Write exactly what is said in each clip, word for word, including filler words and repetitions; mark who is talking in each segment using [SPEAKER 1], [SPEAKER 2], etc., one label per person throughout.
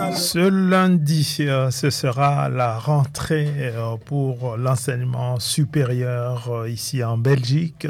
[SPEAKER 1] Ce lundi, euh, ce sera la rentrée euh, pour l'enseignement supérieur euh, ici en Belgique.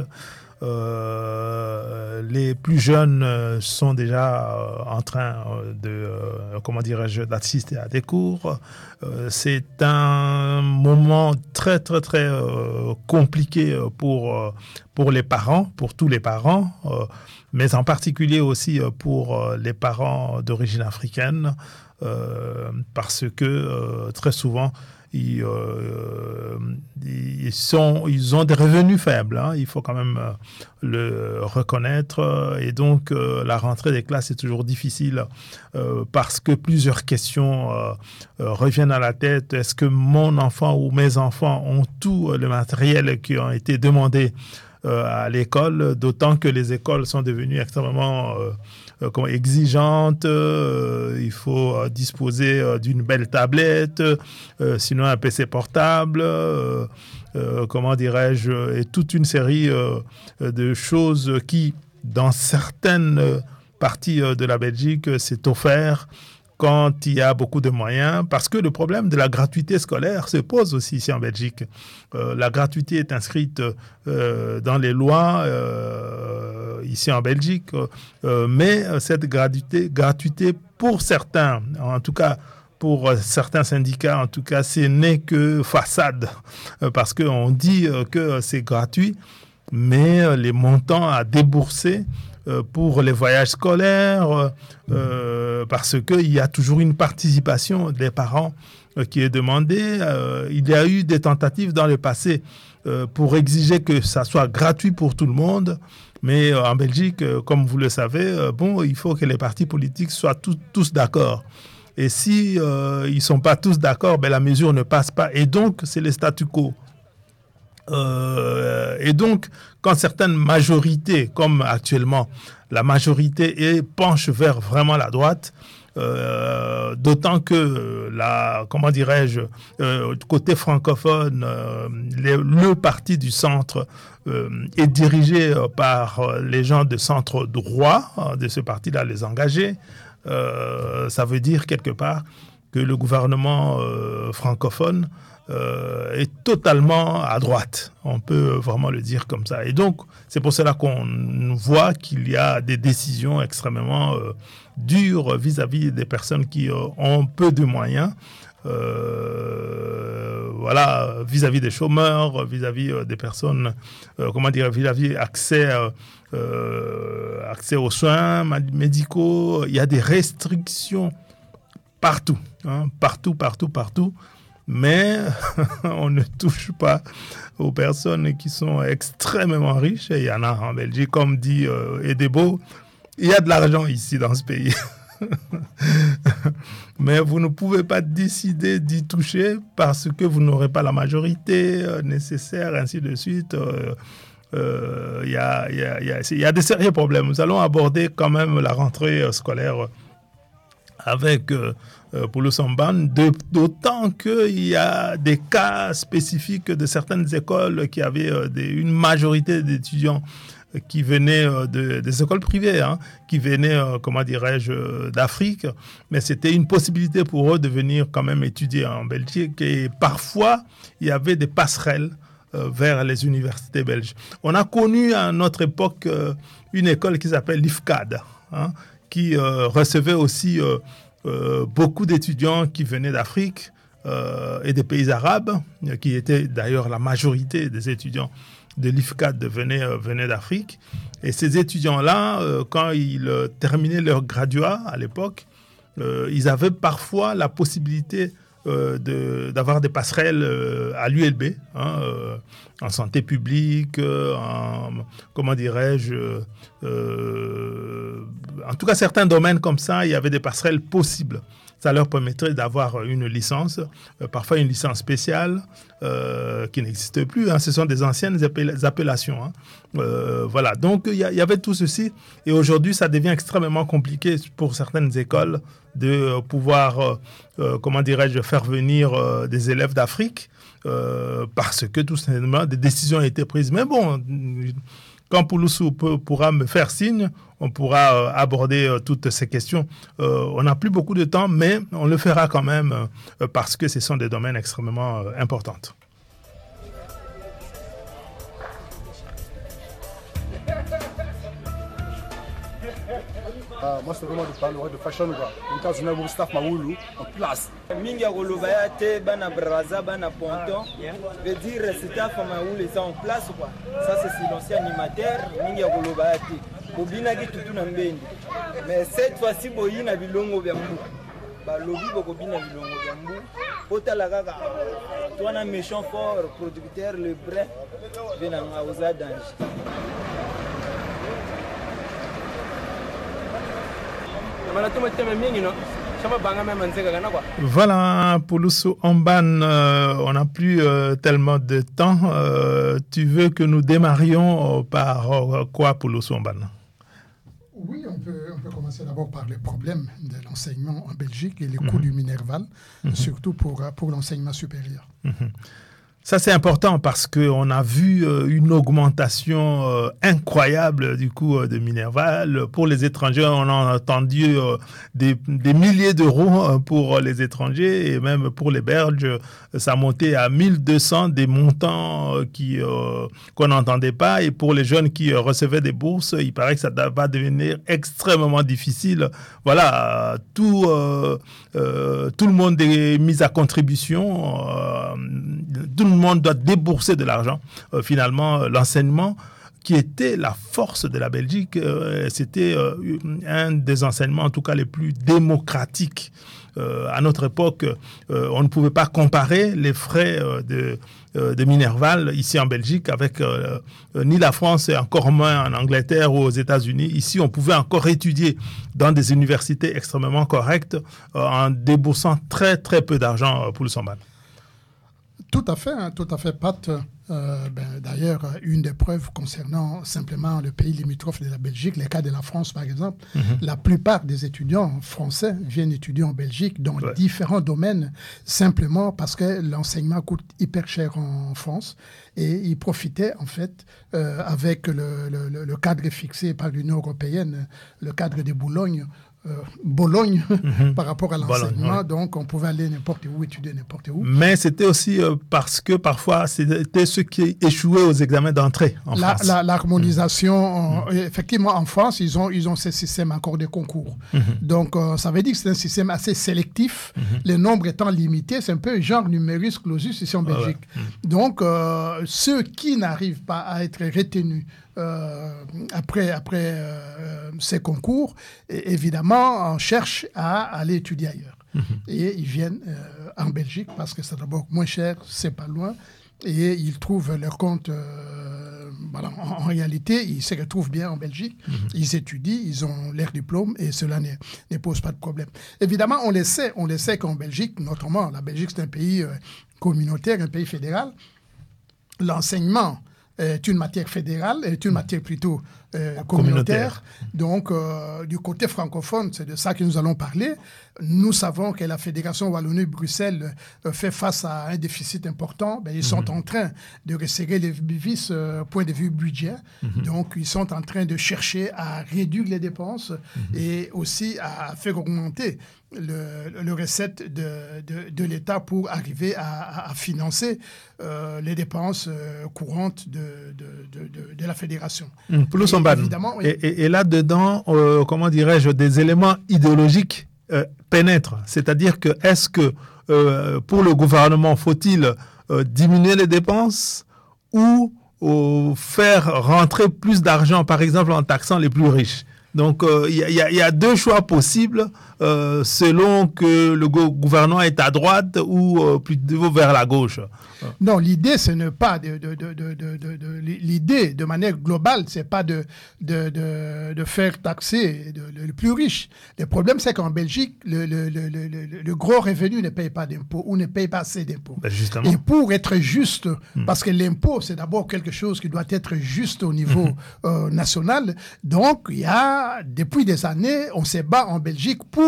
[SPEAKER 1] Euh, les plus jeunes euh, sont déjà euh, en train euh, de, euh, comment dirais-je, d'assister à des cours. Euh, c'est un moment très, très, très euh, compliqué pour, euh, pour les parents, pour tous les parents, euh, mais en particulier aussi pour euh, les parents d'origine africaine, euh, parce que euh, très souvent, Ils, euh, ils, sont, ils ont des revenus faibles, hein, il faut quand même euh, le reconnaître. Et donc, euh, la rentrée des classes est toujours difficile euh, parce que plusieurs questions euh, euh, reviennent à la tête. Est-ce que mon enfant ou mes enfants ont tout le matériel qui a été demandé euh, à l'école, d'autant que les écoles sont devenues extrêmement euh, euh, exigeantes. Euh, il faut euh, disposer euh, d'une belle tablette, euh, sinon un P C portable, euh, euh, comment dirais-je, et toute une série euh, de choses qui, dans certaines parties de la Belgique, s'est offert quand il y a beaucoup de moyens, parce que le problème de la gratuité scolaire se pose aussi ici en Belgique. Euh, la gratuité est inscrite euh, dans les lois euh, ici en Belgique, euh, mais cette gratuité, gratuité pour certains, en tout cas pour certains syndicats, en tout cas, ce n'est que façade, parce qu'on dit que c'est gratuit, mais les montants à débourser pour les voyages scolaires, euh, parce qu'il y a toujours une participation des parents euh, qui est demandée. Euh, il y a eu des tentatives dans le passé euh, pour exiger que ça soit gratuit pour tout le monde, mais euh, en Belgique, euh, comme vous le savez, euh, bon, il faut que les partis politiques soient tout, tous d'accord. Et si euh, ils ne sont pas tous d'accord, ben, la mesure ne passe pas. Et donc, c'est le statu quo. Euh, et donc, quand certaines majorités, comme actuellement, la majorité est, penche vers vraiment la droite, euh, d'autant que la, comment dirais-je, euh, côté francophone, euh, les, le parti du centre euh, est dirigé par les gens de centre droit, de ce parti-là, les engagés. Euh, ça veut dire quelque part que le gouvernement euh, francophone Euh, est totalement à droite. On peut vraiment le dire comme ça. Et donc, c'est pour cela qu'on voit qu'il y a des décisions extrêmement euh, dures vis-à-vis des personnes qui euh, ont peu de moyens. Euh, voilà, vis-à-vis des chômeurs, vis-à-vis euh, des personnes, euh, comment dire, vis-à-vis accès, euh, euh, accès aux soins médicaux. Il y a des restrictions partout, hein, partout, partout, partout. Mais on ne touche pas aux personnes qui sont extrêmement riches. Et il y en a en Belgique, comme dit euh, Edebo, il y a de l'argent ici dans ce pays. Mais vous ne pouvez pas décider d'y toucher parce que vous n'aurez pas la majorité euh, nécessaire, ainsi de suite. Euh, euh, y a, y a, y a, y a des sérieux problèmes. Nous allons aborder quand même la rentrée scolaire avec euh, Paulo Samban, d'autant qu'il y a des cas spécifiques de certaines écoles qui avaient euh, des, une majorité d'étudiants qui venaient euh, de, des écoles privées, hein, qui venaient, euh, comment dirais-je, d'Afrique, mais c'était une possibilité pour eux de venir quand même étudier en Belgique, et parfois il y avait des passerelles euh, vers les universités belges. On a connu à notre époque euh, une école qui s'appelle l'I F C A D, hein, qui euh, recevait aussi euh, euh, beaucoup d'étudiants qui venaient d'Afrique euh, et des pays arabes, qui étaient d'ailleurs la majorité des étudiants de l'I F C A D venaient, euh, venaient d'Afrique. Et ces étudiants-là, euh, quand ils euh, terminaient leur graduat à l'époque, euh, ils avaient parfois la possibilité euh, de, d'avoir des passerelles euh, à l'U L B, hein, euh, en santé publique, euh, en, comment dirais-je, euh, en tout cas certains domaines comme ça, il y avait des passerelles possibles. Ça leur permettrait d'avoir une licence, euh, parfois une licence spéciale euh, qui n'existe plus, hein. Ce sont des anciennes appell- appellations, hein. Euh, voilà, donc il y, y avait tout ceci, et aujourd'hui ça devient extrêmement compliqué pour certaines écoles de euh, pouvoir, euh, euh, comment dirais-je, faire venir euh, des élèves d'Afrique, euh, parce que tout simplement des décisions ont été prises. Mais bon, quand Pouloussou pourra me faire signe, on pourra euh, aborder euh, toutes ces questions. Euh, on n'a plus beaucoup de temps, mais on le fera quand même euh, parce que ce sont des domaines extrêmement euh, importants.
[SPEAKER 2] Ah, moi, c'est vraiment de parler de fashion. En cas où on a staff Maoulou en place.
[SPEAKER 3] Mingi Golobaya te bana braza bana ponton veut dire staff Maoulou est en place quoi. Ça c'est silencieux animateur Mingi Golobaya te bobina ki tutu na mbendi. Mais cette fois-ci boyina bilongo bya mbu. Ba lobi boko bina bilongo bya mbu. Otala kaka toi na méchant fort producteur le brin vena ngauza danger.
[SPEAKER 1] Voilà, Pouloussou Ombane, euh, on n'a plus euh, tellement de temps. Euh, tu veux que nous démarrions euh, par euh, quoi, Pouloussou Ombane?
[SPEAKER 4] Oui, on peut, on peut commencer d'abord par les problèmes de l'enseignement en Belgique et les coûts mmh. du Minerval, mmh. surtout pour, pour l'enseignement supérieur.
[SPEAKER 1] Mmh. Ça, c'est important parce qu'on a vu euh, une augmentation euh, incroyable du coût euh, de Minerval. Pour les étrangers, on a entendu euh, des, des milliers d'euros euh, pour les étrangers et même pour les Belges, ça montait à mille deux cents, des montants euh, qui, euh, qu'on n'entendait pas. Et pour les jeunes qui euh, recevaient des bourses, il paraît que ça va devenir extrêmement difficile. Voilà, tout, euh, euh, tout le monde est mis à contribution. Euh, tout le monde doit débourser de l'argent. Euh, finalement, euh, l'enseignement qui était la force de la Belgique, euh, c'était euh, un des enseignements, en tout cas, les plus démocratiques. Euh, à notre époque, euh, on ne pouvait pas comparer les frais euh, de, euh, de Minerval ici en Belgique avec euh, euh, ni la France et encore moins en Angleterre ou aux États-Unis. Ici, on pouvait encore étudier dans des universités extrêmement correctes euh, en déboursant très, très peu d'argent pour le Somban.
[SPEAKER 4] Tout à fait, hein, tout à fait, Pat. Euh, ben, d'ailleurs, une des preuves concernant simplement le pays limitrophe de la Belgique, les cas de la France par exemple, mm-hmm. la plupart des étudiants français viennent étudier en Belgique dans ouais. différents domaines, simplement parce que l'enseignement coûte hyper cher en France et ils profitaient en fait euh, avec le, le, le cadre fixé par l'Union européenne, le cadre de Bologne, Euh, Bologne mm-hmm. par rapport à l'enseignement, Bologne, ouais. donc on pouvait aller n'importe où, étudier n'importe où.
[SPEAKER 1] Mais c'était aussi euh, parce que parfois c'était ceux qui échouaient aux examens d'entrée en
[SPEAKER 4] la,
[SPEAKER 1] France.
[SPEAKER 4] La, l'harmonisation, mm-hmm. euh, effectivement en France, ils ont, ils ont ce système encore de concours. Mm-hmm. Donc euh, ça veut dire que c'est un système assez sélectif, mm-hmm. les nombres étant limités, c'est un peu genre numerus clausus ici en Belgique. Ah ouais. mm-hmm. Donc euh, ceux qui n'arrivent pas à être retenus Euh, après, après euh, ces concours, et, évidemment, on cherche à aller étudier ailleurs. Mm-hmm. Et ils viennent euh, en Belgique parce que c'est d'abord moins cher, c'est pas loin, et ils trouvent leur compte. Euh, voilà, en, en réalité, ils se retrouvent bien en Belgique, mm-hmm. ils étudient, ils ont leur diplôme, et cela ne, ne pose pas de problème. Évidemment, on le sait, on le sait qu'en Belgique, notamment, la Belgique, c'est un pays euh, communautaire, un pays fédéral. L'enseignement est une matière fédérale, est une matière plutôt euh, communautaire. communautaire. Donc, euh, du côté francophone, c'est de ça que nous allons parler. Nous savons que la Fédération Wallonie-Bruxelles euh, fait face à un déficit important. Ben, ils mm-hmm. sont en train de resserrer les vis euh, point de vue budget. Mm-hmm. Donc, ils sont en train de chercher à réduire les dépenses mm-hmm. et aussi à faire augmenter le, le recette de, de, de l'État pour arriver à, à financer euh, les dépenses euh, courantes de, de, de, de, de la Fédération.
[SPEAKER 1] Mmh, pour et, évidemment, et, et, et là-dedans, euh, comment dirais-je, des éléments idéologiques euh, pénètrent. C'est-à-dire que est-ce que euh, pour le gouvernement, faut-il euh, diminuer les dépenses ou euh, faire rentrer plus d'argent, par exemple en taxant les plus riches? Donc, il euh, y, y, y a deux choix possibles euh, selon que le gouvernement est à droite ou euh, plutôt vers la gauche.
[SPEAKER 4] Non, l'idée, ce n'est pas de, de, de, de, de, de, de l'idée de manière globale, c'est pas de, de, de, de faire taxer le, le plus riche. Le problème, c'est qu'en Belgique, le, le, le, le, le gros revenu ne paye pas d'impôts ou ne paye pas assez d'impôts.
[SPEAKER 1] Ben justement.
[SPEAKER 4] Et pour être juste, hmm. parce que l'impôt, c'est d'abord quelque chose qui doit être juste au niveau hmm. euh, national. Donc, il y a, depuis des années, on se bat en Belgique pour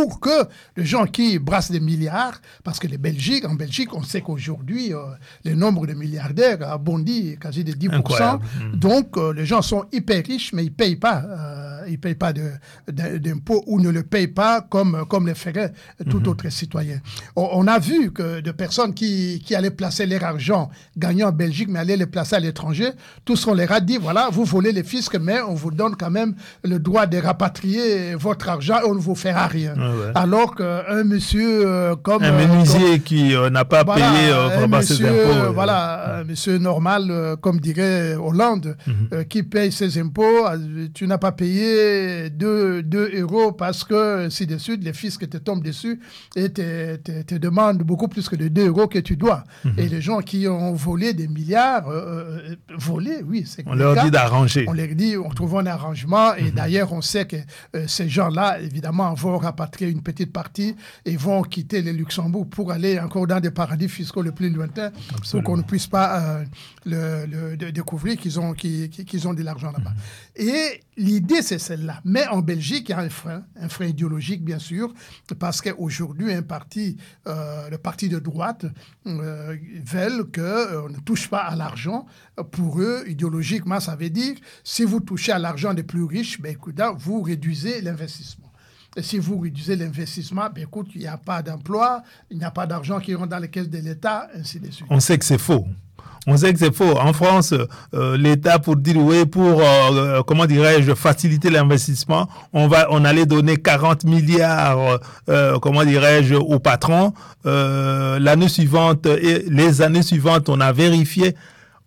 [SPEAKER 4] pour que les gens qui brassent des milliards, parce que les Belgiques, en Belgique, on sait qu'aujourd'hui, euh, le nombre de milliardaires a bondi quasi de dix pour cent. Mmh. Donc, euh, les gens sont hyper riches, mais ils ne payent pas, euh, ils payent pas de, de, d'impôts ou ne le payent pas comme, comme le ferait tout mmh. autre citoyen. On, on a vu que de personnes qui, qui allaient placer leur argent gagnant en Belgique, mais allaient le placer à l'étranger, tous on leur a dit, voilà, vous volez les fiscs, mais on vous donne quand même le droit de rapatrier votre argent et on ne vous fera rien. Ah ouais. Alors qu'un monsieur euh, comme...
[SPEAKER 1] Un menuisier
[SPEAKER 4] comme,
[SPEAKER 1] qui euh, n'a pas
[SPEAKER 4] voilà,
[SPEAKER 1] payé euh, pour
[SPEAKER 4] passer
[SPEAKER 1] ses impôts.
[SPEAKER 4] Euh, voilà, euh, un monsieur normal, euh, comme dirait Hollande, mm-hmm. euh, qui paye ses impôts, euh, tu n'as pas payé deux euros parce que, si de suite, les fiscs te tombent dessus et te, te, te demandent beaucoup plus que de deux euros que tu dois. Mm-hmm. Et les gens qui ont volé des milliards, euh, volé, oui, c'est
[SPEAKER 1] on leur dit d'arranger.
[SPEAKER 4] On leur dit, on trouve un arrangement. Et mm-hmm. d'ailleurs, on sait que euh, ces gens-là, évidemment, vont rapatrier une petite partie et vont quitter le Luxembourg pour aller encore dans des paradis fiscaux le plus lointains. Absolument. Pour qu'on ne puisse pas euh, le, le, de, découvrir qu'ils ont, qu'ils, qu'ils ont de l'argent là-bas. Mm-hmm. Et l'idée, c'est celle-là. Mais en Belgique, il y a un frein, un frein idéologique, bien sûr, parce qu'aujourd'hui, un parti, euh, le parti de droite, euh, veulent qu'on euh, ne touche pas à l'argent. Pour eux, idéologiquement, ça veut dire, si vous touchez à l'argent des plus riches, ben, écoute, vous réduisez l'investissement. Et si vous réduisez l'investissement, ben, écoute, il n'y a pas d'emploi, il n'y a pas d'argent qui rentre dans les caisses de l'État, ainsi de suite.
[SPEAKER 1] On sait que c'est faux. On sait que c'est faux. En France, euh, l'État, pour dire oui, pour, euh, comment dirais-je, faciliter l'investissement, on va, on allait donner quarante milliards, euh, comment dirais-je, aux patrons. Euh, l'année suivante et les années suivantes, on a vérifié.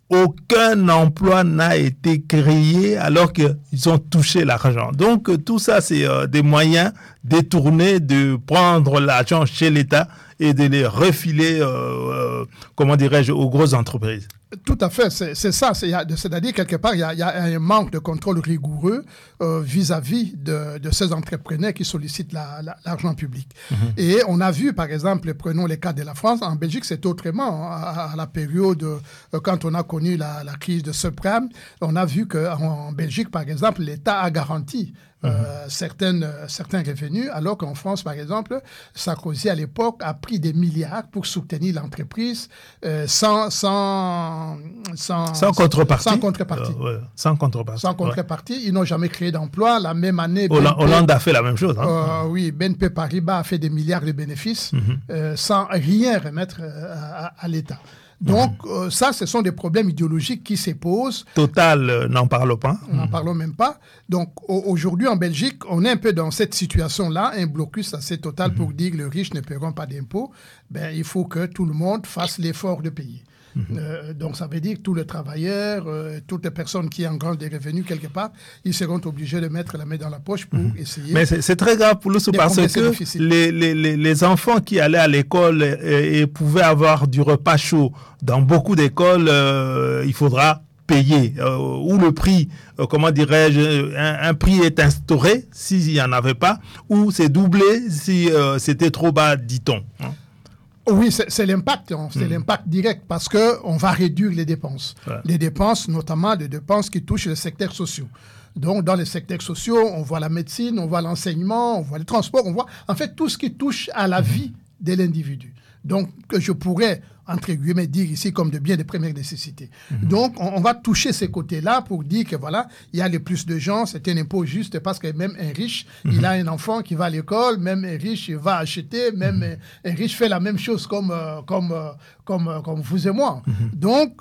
[SPEAKER 1] Aucun emploi n'a été créé alors qu'ils ont touché l'argent. Donc, tout ça, c'est euh, des moyens détournés de prendre l'argent chez l'État et de les refiler, euh, euh, comment dirais-je, aux grosses entreprises.
[SPEAKER 4] Tout à fait, c'est, c'est ça. C'est, c'est-à-dire, quelque part, il y a, il y a un manque de contrôle rigoureux euh, vis-à-vis de, de ces entrepreneurs qui sollicitent la, la, l'argent public. Mm-hmm. Et on a vu, par exemple, prenons les cas de la France, en Belgique, c'est autrement. À, à la période, euh, quand on a connu la, la crise de subprime, on a vu qu'en en Belgique, par exemple, l'État a garanti Euh, mmh. certaines, euh, certains revenus, alors qu'en France, par exemple, Sarkozy, à l'époque, a pris des milliards pour soutenir l'entreprise euh, sans, sans, sans,
[SPEAKER 1] sans contrepartie.
[SPEAKER 4] Sans contrepartie.
[SPEAKER 1] Euh, ouais. Sans contrepartie.
[SPEAKER 4] Sans contrepartie. Ouais. Ils n'ont jamais créé d'emploi. La même année...
[SPEAKER 1] Hollande, B N P, Hollande a fait la même chose. Hein.
[SPEAKER 4] Euh, oui, B N P Paribas a fait des milliards de bénéfices mmh. euh, sans rien remettre euh, à, à l'État. Donc, mmh. euh, ça, ce sont des problèmes idéologiques qui se posent.
[SPEAKER 1] Total, euh, n'en parlons pas.
[SPEAKER 4] N'en mmh. parlons même pas. Donc, au- aujourd'hui, en Belgique, on est un peu dans cette situation-là, un blocus assez total mmh. pour dire que les riches ne paieront pas d'impôts. Ben, il faut que tout le monde fasse l'effort de payer. Mmh. Euh, donc, ça veut dire que tous les travailleurs, euh, toutes les personnes qui engrangent des revenus quelque part, ils seront obligés de mettre la main dans la poche pour mmh. essayer.
[SPEAKER 1] Mais c'est, c'est très grave pour nous parce que les, les, les enfants qui allaient à l'école et, et pouvaient avoir du repas chaud dans beaucoup d'écoles, euh, il faudra payer. Euh, ou le prix, euh, comment dirais-je, un, un prix est instauré s'il n'y en avait pas, ou c'est doublé si euh, c'était trop bas, dit-on. Hein?
[SPEAKER 4] Oui, c'est, c'est l'impact, hein. c'est mmh. l'impact direct parce qu'on va réduire les dépenses. Ouais. Les dépenses, notamment les dépenses qui touchent les secteurs sociaux. Donc, dans les secteurs sociaux, on voit la médecine, on voit l'enseignement, on voit le transport, on voit en fait tout ce qui touche à la mmh. vie de l'individu. Donc, que je pourrais, entre guillemets, dire ici comme de biens de première nécessité. Mmh. Donc, on, on va toucher ces côtés-là pour dire que, voilà, il y a le plus de gens, c'est un impôt juste parce que même un riche, mmh. il a un enfant qui va à l'école, même un riche, il va acheter, même mmh. un, un riche fait la même chose comme, euh, comme, euh, comme, euh, comme vous et moi. Mmh. Donc,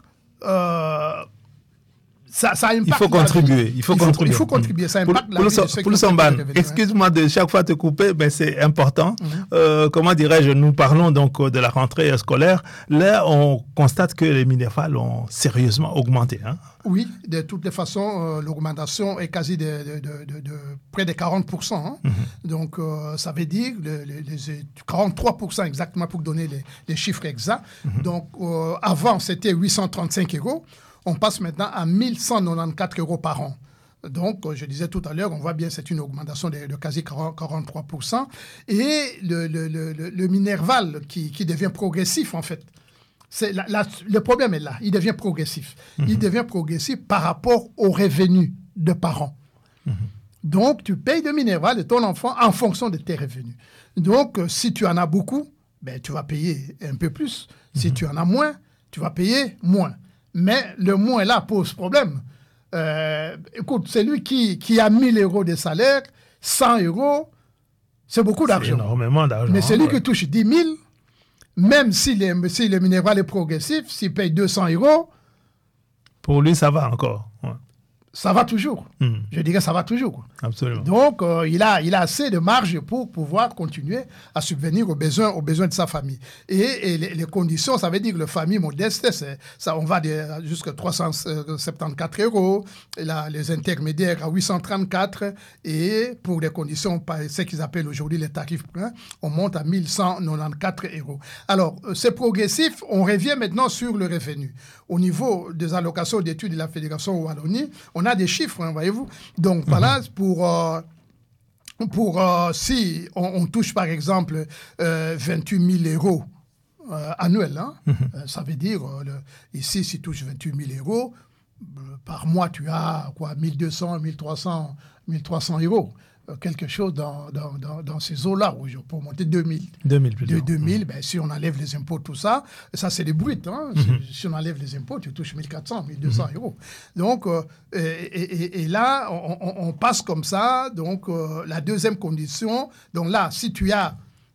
[SPEAKER 4] euh, Ça, ça
[SPEAKER 1] il faut contribuer. Il faut,
[SPEAKER 4] il faut
[SPEAKER 1] contribuer.
[SPEAKER 4] Il faut contribuer. Ça impacte
[SPEAKER 1] pour,
[SPEAKER 4] la vie de ceux qui
[SPEAKER 1] Samban, excuse-moi de chaque fois te couper, mais c'est important. Mm-hmm. Euh, comment dirais-je, nous parlons donc de la rentrée scolaire. Là, on constate que les Minerval ont sérieusement augmenté. Hein?
[SPEAKER 4] Oui, de toutes les façons, euh, l'augmentation est quasi de, de, de, de, de près de quarante pour cent. Hein? Mm-hmm. Donc, euh, ça veut dire le, le, les quarante-trois pour cent exactement pour donner les, les chiffres exacts. Mm-hmm. Donc, euh, avant, c'était huit cent trente-cinq euros. On passe maintenant à mille cent quatre-vingt-quatorze euros par an. Donc, je disais tout à l'heure, on voit bien c'est une augmentation de, de quasi quarante-trois pour cent. Et le, le, le, le Minerval qui, qui devient progressif, en fait. C'est la, la, le problème est là, il devient progressif. Mm-hmm. Il devient progressif par rapport aux revenus de parents. Mm-hmm. Donc, tu payes de minéral de ton enfant en fonction de tes revenus. Donc, euh, si tu en as beaucoup, ben, tu vas payer un peu plus. Si mm-hmm. tu en as moins, tu vas payer moins. Mais le moins là pose problème. Euh, écoute, celui qui, qui a mille euros de salaire, cent euros, c'est beaucoup d'argent.
[SPEAKER 1] C'est énormément d'argent.
[SPEAKER 4] Mais celui
[SPEAKER 1] ouais.
[SPEAKER 4] qui touche dix mille, même si, les, si le minéral est progressif, s'il paye deux cents euros...
[SPEAKER 1] Pour lui, ça va encore. Ouais.
[SPEAKER 4] Ça va toujours. Mmh. Je dirais ça va toujours.
[SPEAKER 1] Absolument.
[SPEAKER 4] Donc, euh, il, a, il a assez de marge pour pouvoir continuer à subvenir aux besoins, aux besoins de sa famille. Et, et les, les conditions, ça veut dire que la famille modeste, c'est, ça, on va jusqu'à trois cent soixante-quatorze euros, là, les intermédiaires à huit cent trente-quatre, et pour les conditions, ce qu'ils appellent aujourd'hui les tarifs pleins, on monte à mille cent quatre-vingt-quatorze euros. Alors, c'est progressif. On revient maintenant sur le revenu. Au niveau des allocations d'études de la Fédération Wallonie, on a des chiffres, hein, voyez-vous. Donc, mmh. voilà, pour, euh, pour euh, si on, on touche, par exemple, euh, vingt-huit mille euros euh, annuels, hein, mmh. euh, ça veut dire, euh, le, ici, si tu touches vingt-huit mille euros, euh, par mois, tu as quoi, mille deux cents, mille trois cents, mille trois cents euros. Quelque chose dans, dans, dans, dans ces eaux-là, pour monter deux mille.
[SPEAKER 1] deux mille, plutôt.
[SPEAKER 4] deux mille, ben, si on enlève les impôts, tout ça, ça c'est des bruts. Hein. Mm-hmm. Si, si on enlève les impôts, tu touches mille quatre cents, mille deux cents mm-hmm. euros. Donc, euh, et, et, et là, on, on, on passe comme ça. Donc, euh, la deuxième condition, donc là, si tu as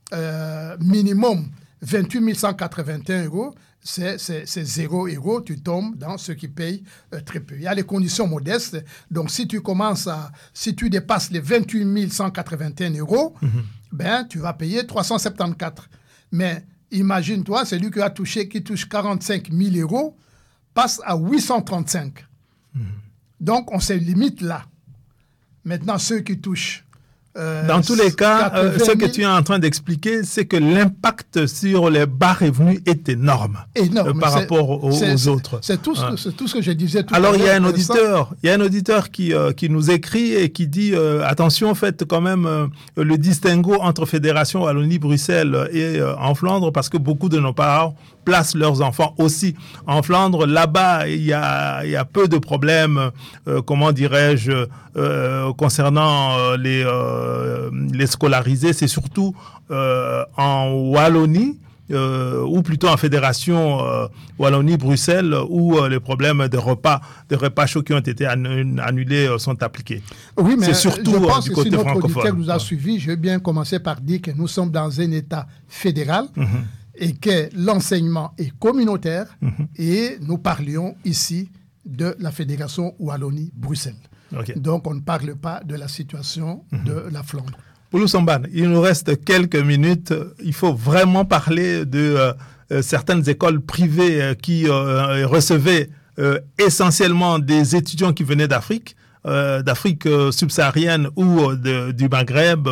[SPEAKER 4] euh, minimum vingt-huit mille cent quatre-vingt-un euros, c'est, c'est, c'est zéro euro, tu tombes dans ceux qui payent euh, très peu. Il y a les conditions modestes. Donc, si tu commences à, si tu dépasses les vingt-huit mille cent quatre-vingt-un euros, mm-hmm. ben, tu vas payer trois cent soixante-quatorze. Mais imagine-toi, celui qui a touché, qui touche quarante-cinq mille euros, passe à huit cent trente-cinq. Mm-hmm. Donc, on se limite là. Maintenant, ceux qui touchent Euh,
[SPEAKER 1] Dans tous les cas, euh, ce que tu es en train d'expliquer, c'est que l'impact sur les bas revenus est énorme,
[SPEAKER 4] énorme
[SPEAKER 1] euh, par rapport aux, aux autres.
[SPEAKER 4] C'est tout, ce que, c'est tout ce que je disais tout
[SPEAKER 1] Alors,
[SPEAKER 4] à l'heure.
[SPEAKER 1] Alors, il y a un auditeur, il y a un auditeur qui, euh, qui nous écrit et qui dit euh, attention, faites quand même euh, le distinguo entre Fédération Wallonie-Bruxelles et euh, en Flandre, parce que beaucoup de nos parents placent leurs enfants aussi en Flandre. Là-bas, il y a, il y a peu de problèmes, euh, comment dirais-je, euh, concernant euh, les, euh, les scolarisés. C'est surtout euh, en Wallonie, euh, ou plutôt en Fédération euh, Wallonie-Bruxelles, où euh, les problèmes de repas, de repas chauds qui ont été annulés euh, sont appliqués.
[SPEAKER 4] Oui, mais
[SPEAKER 1] c'est surtout
[SPEAKER 4] je pense
[SPEAKER 1] euh, du
[SPEAKER 4] que
[SPEAKER 1] côté
[SPEAKER 4] si notre
[SPEAKER 1] francophone.
[SPEAKER 4] auditeur nous a
[SPEAKER 1] ouais.
[SPEAKER 4] suivis, je vais bien commencer par dire que nous sommes dans un État fédéral. Mm-hmm. Et que l'enseignement est communautaire, mm-hmm. et nous parlions ici de la Fédération Wallonie-Bruxelles. Okay. Donc, on ne parle pas de la situation mm-hmm. de la Flandre.
[SPEAKER 1] Poulou Sambane, il nous reste quelques minutes. Il faut vraiment parler de euh, certaines écoles privées euh, qui euh, recevaient euh, essentiellement des étudiants qui venaient d'Afrique. Euh, d'Afrique euh, subsaharienne ou euh, de, du Maghreb,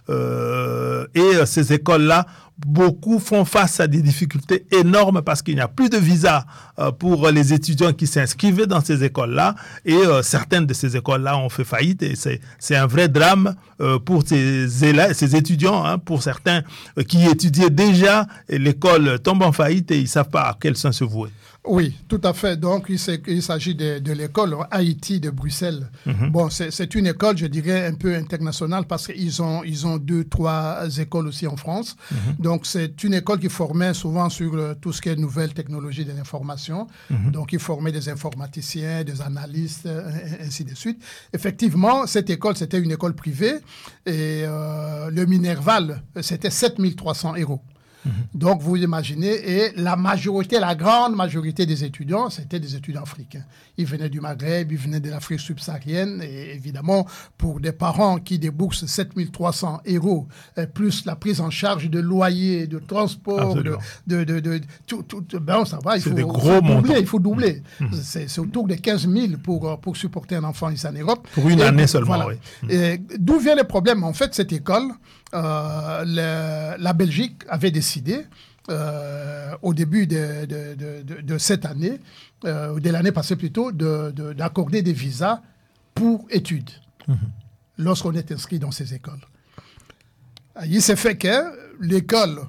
[SPEAKER 1] euh, et euh, ces écoles-là, beaucoup font face à des difficultés énormes parce qu'il n'y a plus de visa euh, pour les étudiants qui s'inscrivaient dans ces écoles-là, et euh, certaines de ces écoles-là ont fait faillite, et c'est, c'est un vrai drame euh, pour ces, élèves, ces étudiants, hein, pour certains euh, qui étudiaient déjà, et l'école tombe en faillite et ils ne savent pas à quel sens se vouer.
[SPEAKER 4] Oui, tout à fait. Donc, il, il s'agit de, de l'école Haïti de Bruxelles. Mm-hmm. Bon, c'est, c'est une école, je dirais, un peu internationale parce qu'ils ont, ils ont deux, trois écoles aussi en France. Mm-hmm. Donc, c'est une école qui formait souvent sur le, tout ce qui est nouvelles technologies de l'information. Mm-hmm. Donc, ils formaient des informaticiens, des analystes, et ainsi de suite. Effectivement, cette école, c'était une école privée et euh, le Minerval, c'était sept mille trois cents euros. Mmh. Donc, vous imaginez, et la majorité, la grande majorité des étudiants, c'était des étudiants africains. Ils venaient du Maghreb, ils venaient de l'Afrique subsaharienne, et évidemment, pour des parents qui déboursent sept mille trois cents euros, plus la prise en charge de loyer, de transport, de, de, de, de tout, tout, ben ça va, il
[SPEAKER 1] c'est
[SPEAKER 4] faut,
[SPEAKER 1] des gros
[SPEAKER 4] faut doubler,
[SPEAKER 1] montants.
[SPEAKER 4] il faut doubler. Mmh. C'est, c'est autour de quinze mille pour, pour supporter un enfant ici en Europe.
[SPEAKER 1] Pour une
[SPEAKER 4] et,
[SPEAKER 1] année seulement,
[SPEAKER 4] voilà.
[SPEAKER 1] oui. Mmh.
[SPEAKER 4] Et d'où vient le problème? En fait, cette école, euh, le, la Belgique avait décidé, Euh, au début de, de, de, de, de cette année, euh, de l'année passée plutôt, de, de, d'accorder des visas pour études mmh. lorsqu'on est inscrit dans ces écoles. Il s'est fait que l'école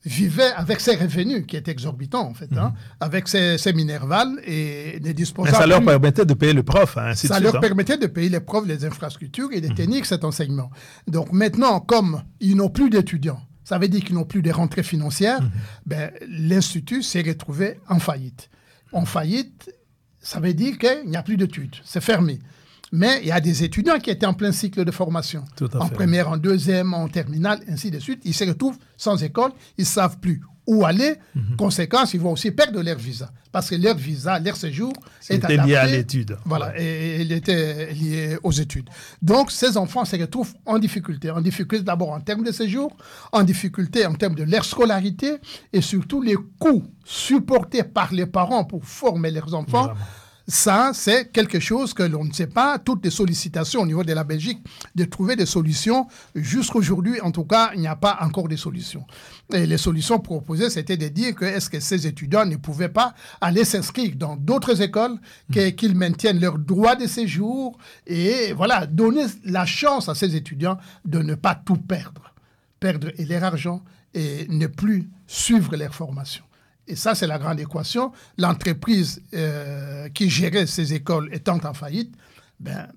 [SPEAKER 4] vivait avec ses revenus qui étaient exorbitants, en fait, mmh. hein, avec ses, ses minervales et ne disposant
[SPEAKER 1] Mais ça leur
[SPEAKER 4] plus,
[SPEAKER 1] permettait de payer le prof, hein, ainsi
[SPEAKER 4] ça
[SPEAKER 1] de
[SPEAKER 4] leur
[SPEAKER 1] suite, hein.
[SPEAKER 4] permettait de payer les profs, les infrastructures et de tenir mmh. cet enseignement. Donc maintenant, comme ils n'ont plus d'étudiants, ça veut dire qu'ils n'ont plus de rentrées financières, mmh. ben, l'Institut s'est retrouvé en faillite. En faillite, ça veut dire qu'il n'y a plus d'études, c'est fermé. Mais il y a des étudiants qui étaient en plein cycle de formation. En fait. Première, en deuxième, en terminale, ainsi de suite. Ils se retrouvent sans école, ils ne savent plus où aller. Mm-hmm. Conséquence, ils vont aussi perdre leur visa. Parce que leur visa, leur séjour est adapté.
[SPEAKER 1] lié à l'étude.
[SPEAKER 4] Voilà, ouais. et il était lié aux études. Donc, ces enfants se retrouvent en difficulté. En difficulté d'abord en termes de séjour, en difficulté en termes de leur scolarité, et surtout les coûts supportés par les parents pour former leurs enfants. Vraiment. Ça, c'est quelque chose que l'on ne sait pas. Toutes les sollicitations au niveau de la Belgique, de trouver des solutions. Jusqu'aujourd'hui, en tout cas, il n'y a pas encore de solutions. Et les solutions proposées, c'était de dire que est-ce que ces étudiants ne pouvaient pas aller s'inscrire dans d'autres écoles, que, qu'ils maintiennent leur droit de séjour et voilà, donner la chance à ces étudiants de ne pas tout perdre. Perdre et leur argent et ne plus suivre leur formation. Et ça, c'est la grande équation. L'entreprise euh, qui gérait ces écoles étant en faillite, ben,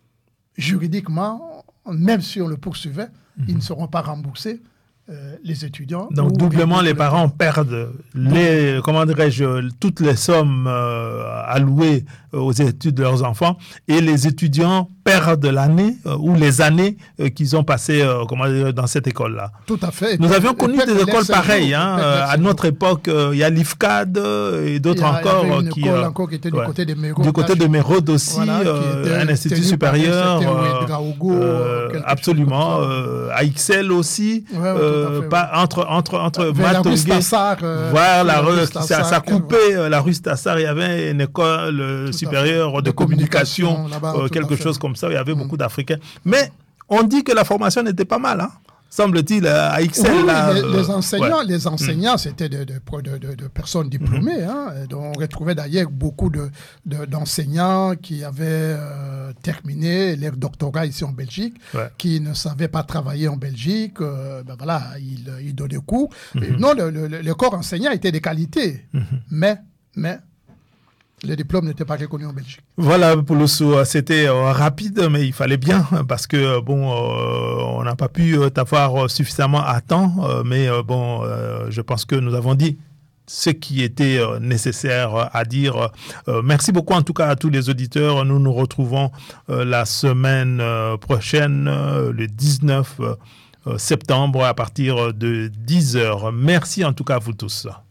[SPEAKER 4] juridiquement, même si on le poursuivait, mmh. ils ne seront pas remboursés, euh, les étudiants.
[SPEAKER 1] Donc, doublement, les parents perdent les, comment dirais-je, toutes les sommes euh, allouées aux études de leurs enfants et les étudiants perdent l'année euh, ou les années euh, qu'ils ont passées euh, comment dire, dans cette école-là.
[SPEAKER 4] Tout à fait.
[SPEAKER 1] Nous avions connu des écoles pareilles. Hein, euh, à notre époque, il euh, y a l'I F C A D et d'autres
[SPEAKER 4] il y a,
[SPEAKER 1] encore.
[SPEAKER 4] Il y avait une
[SPEAKER 1] qui,
[SPEAKER 4] école
[SPEAKER 1] euh,
[SPEAKER 4] encore qui était
[SPEAKER 1] ouais,
[SPEAKER 4] du côté de Mérode.
[SPEAKER 1] Du côté de Mérode aussi,
[SPEAKER 4] voilà,
[SPEAKER 1] euh, un institut supérieur.
[SPEAKER 4] Euh, Gaougo,
[SPEAKER 1] euh, absolument. Euh, à X L aussi. Ouais, ouais, euh, fait, pas, ouais. Entre, entre, entre Matongué,
[SPEAKER 4] euh,
[SPEAKER 1] voir la rue, ça, ça coupait ouais. la rue Stassar. Il y avait une école euh, supérieure de, de communication, communication euh, quelque chose comme ça. Il y avait mmh. beaucoup d'Africains. Mais on dit que la formation n'était pas mal, hein, semble-t-il, à X L.
[SPEAKER 4] Oui,
[SPEAKER 1] là,
[SPEAKER 4] les,
[SPEAKER 1] euh,
[SPEAKER 4] les enseignants,
[SPEAKER 1] ouais.
[SPEAKER 4] les enseignants mmh. c'était de, de, de, de, de personnes diplômées. Mmh. Hein, on retrouvait d'ailleurs beaucoup de, de, d'enseignants qui avaient euh, terminé leur doctorat ici en Belgique, ouais. qui ne savaient pas travailler en Belgique. Euh, ben voilà, ils, ils donnaient cours. Mmh. Et non, le, le, le corps enseignant était de qualité, mmh. mais, mais le diplôme n'était pas reconnu en Belgique.
[SPEAKER 1] Voilà, Pouloussou, c'était euh, rapide, mais il fallait bien, parce que, bon, euh, on n'a pas pu euh, t'avoir suffisamment à temps, euh, mais euh, bon, euh, je pense que nous avons dit ce qui était euh, nécessaire à dire. Euh, merci beaucoup, en tout cas, à tous les auditeurs. Nous nous retrouvons euh, la semaine euh, prochaine, euh, le dix-neuf septembre, à partir de dix heures. Merci, en tout cas, à vous tous.